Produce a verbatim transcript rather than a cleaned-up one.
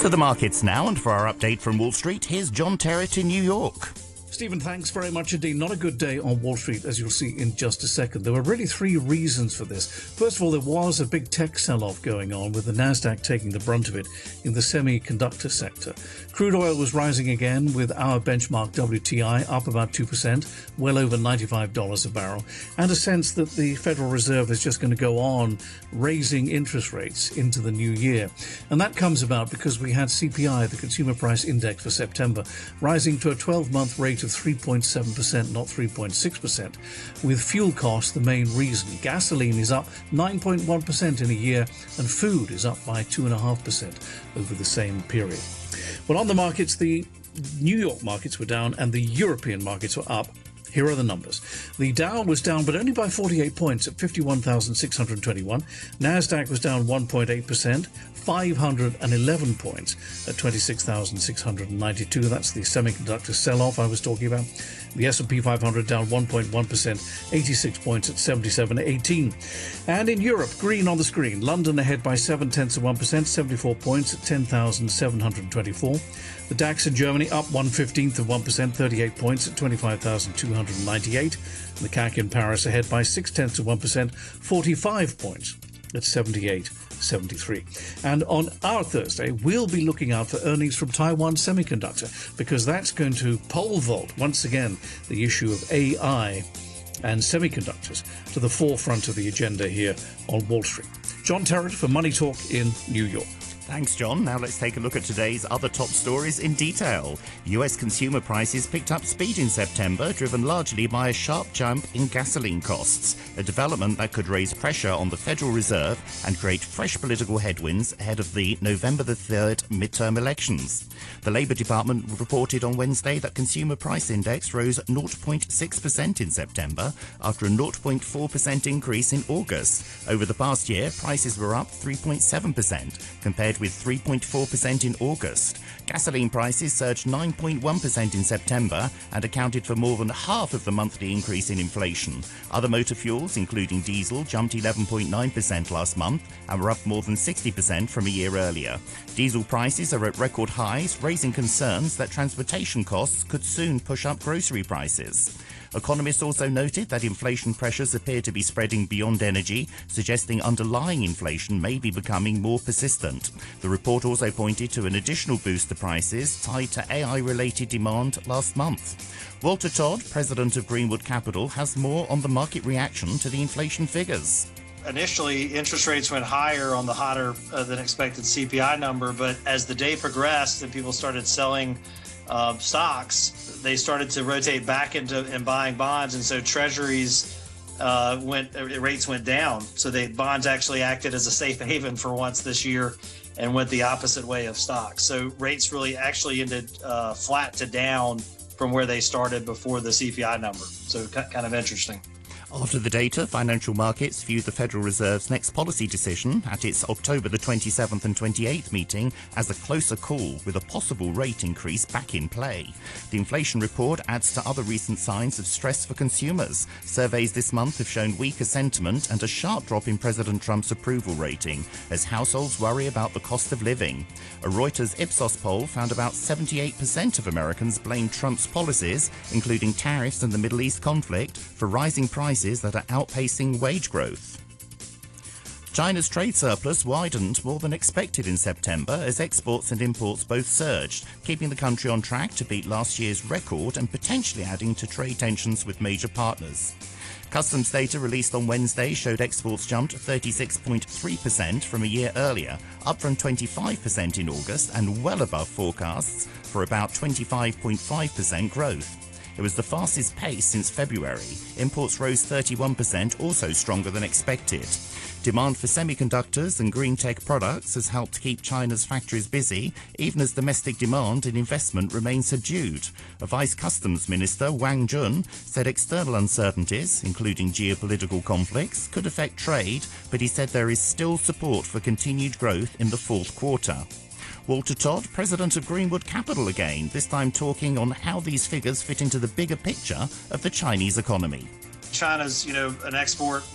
To the markets now, and for our update from Wall Street, here's John Terrett in New York. Stephen, thanks very much indeed. Not a good day on Wall Street, as you'll see in just a second. There were really three reasons for this. First of all, there was a big tech sell-off going on, with the Nasdaq taking the brunt of it in the semiconductor sector. Crude oil was rising again, with our benchmark W T I up about two percent, well over ninety-five dollars a barrel, and a sense that the Federal Reserve is just going to go on raising interest rates into the new year. And that comes about because we had C P I, the Consumer Price Index for September, rising to a twelve-month rate of three point seven percent, not three point six percent, with fuel costs the main reason. Gasoline is up nine point one percent in a year, and food is up by two point five percent over the same period. Well, on the markets, the New York markets were down and the European markets were up. Here are the numbers. The Dow was down, but only by forty-eight points at fifty-one thousand six hundred twenty-one. Nasdaq was down one point eight percent, five hundred eleven points at twenty-six thousand six hundred ninety-two. That's the semiconductor sell-off I was talking about. The S and P five hundred down one point one percent, eighty-six points at seventy-seven eighteen. And in Europe, green on the screen. London ahead by seven tenths of one percent, seventy-four points at ten thousand seven hundred twenty-four. The DAX in Germany up one fifteenth of one percent, thirty-eight points at twenty-five thousand two hundred ninety-eight. And the C A C in Paris ahead by six tenths of one percent, forty-five points at seventy-eight seventy-three. And on our Thursday, we'll be looking out for earnings from Taiwan Semiconductor, because that's going to pole vault once again the issue of A I and semiconductors to the forefront of the agenda here on Wall Street. John Terrett for Money Talk in New York. Thanks, John. Now let's take a look at today's other top stories in detail. U S consumer prices picked up speed in September, driven largely by a sharp jump in gasoline costs, a development that could raise pressure on the Federal Reserve and create fresh political headwinds ahead of the November the third midterm elections. The Labour Department reported on Wednesday that consumer price index rose zero point six percent in September after a zero point four percent increase in August. Over the past year, prices were up three point seven percent, compared with three point four percent in August. Gasoline prices surged nine point one percent in September and accounted for more than half of the monthly increase in inflation. Other motor fuels, including diesel, jumped eleven point nine percent last month and were up more than sixty percent from a year earlier. Diesel prices are at record highs, raising concerns that transportation costs could soon push up grocery prices. Economists also noted that inflation pressures appear to be spreading beyond energy, suggesting underlying inflation may be becoming more persistent. The report also pointed to an additional boost to prices tied to A I-related demand last month. Walter Todd, president of Greenwood Capital, has more on the market reaction to the inflation figures. Initially, interest rates went higher on the hotter uh, than expected C P I number, but as the day progressed and people started selling uh, stocks, they started to rotate back into and buying bonds, and so treasuries uh, went rates went down. So the bonds actually acted as a safe haven for once this year, and went the opposite way of stocks. So rates really actually ended uh, flat to down from where they started before the C P I number. So kind of interesting. After the data, financial markets viewed the Federal Reserve's next policy decision at its October the twenty-seventh and twenty-eighth meeting as a closer call, with a possible rate increase back in play. The inflation report adds to other recent signs of stress for consumers. Surveys this month have shown weaker sentiment and a sharp drop in President Trump's approval rating as households worry about the cost of living. A Reuters Ipsos poll found about seventy-eight percent of Americans blame Trump's policies, including tariffs and the Middle East conflict, for rising prices that are outpacing wage growth. China's trade surplus widened more than expected in September as exports and imports both surged, keeping the country on track to beat last year's record and potentially adding to trade tensions with major partners. Customs data released on Wednesday showed exports jumped thirty-six point three percent from a year earlier, up from twenty-five percent in August and well above forecasts for about twenty-five point five percent growth. It was the fastest pace since February. Imports rose thirty-one percent, also stronger than expected. Demand for semiconductors and green tech products has helped keep China's factories busy, even as domestic demand and investment remain subdued. A Vice Customs Minister, Wang Jun, said external uncertainties, including geopolitical conflicts, could affect trade, but he said there is still support for continued growth in the fourth quarter. Walter Todd, president of Greenwood Capital again, this time talking on how these figures fit into the bigger picture of the Chinese economy. China's, you know, an export